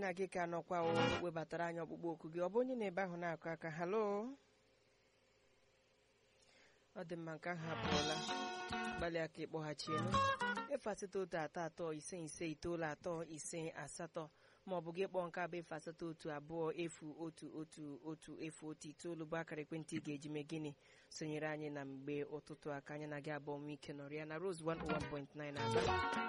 na gị ka nọkwa webatara anyị ọkpụkpọ oku gị. Ọ bụ onye na-ebe ahụ na-akụ aka. Halo, ọ dị mma, nke ahụ apụọla. Gbalịa ka ịkpọghachi elu 080335935 ma ọ bụ gị kpọọ nke abụ 08120111019 bụ akara ekwentị ị ga-eji mee gịnị sonyere anyị na mgbe ụtụtụ aka anyị na gị abụọ ike nọrọ ya na Rose 101.9 Aba.